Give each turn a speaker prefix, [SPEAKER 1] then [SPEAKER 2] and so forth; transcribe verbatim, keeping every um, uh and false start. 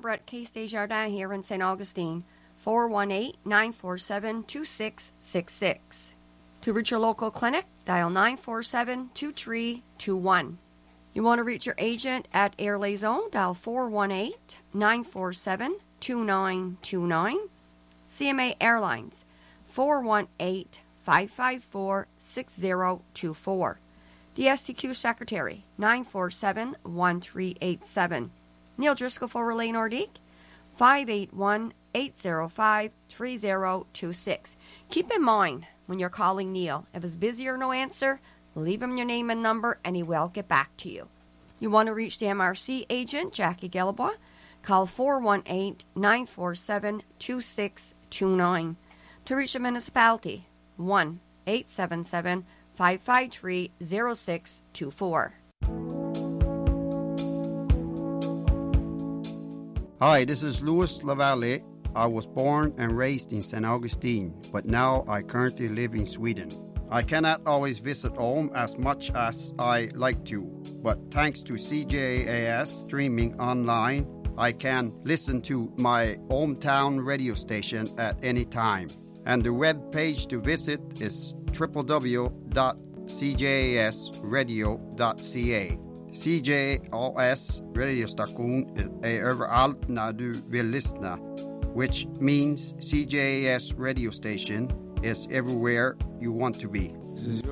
[SPEAKER 1] number at Case Desjardins here in Saint Augustine, four one eight, nine four seven, two six six six. To reach your local clinic, dial nine four seven, two three two one. You want to reach your agent at Air Liaison, dial four one eight, nine four seven, two nine two nine. C M A Airlines, four one eight, five five four, six zero two four. The S T Q Secretary, nine four seven, one three eight seven. Neil Driscoll for Relay Nordique, five eight one, eight zero five, three zero two six. Keep in mind, when you're calling Neil, if it's busy or no answer, leave him your name and number and he will get back to you. You want to reach the M R C agent, Jackie Gallebois, call four one eight, nine four seven, two six two nine. To reach the municipality, one eight seven seven, five five three, zero six two four.
[SPEAKER 2] Hi, this is Louis Lavalle. I was born and raised in Saint Augustine, but now I currently live in Sweden. I cannot always visit home as much as I like to, but thanks to C J A S streaming online, I can listen to my hometown radio station at any time. And the web page to visit is w w w dot c j a s radio dot c a. C J A S radiostation är överallt när du vill lyssna, which means C J A S radio station is everywhere you want to be.
[SPEAKER 3] This is your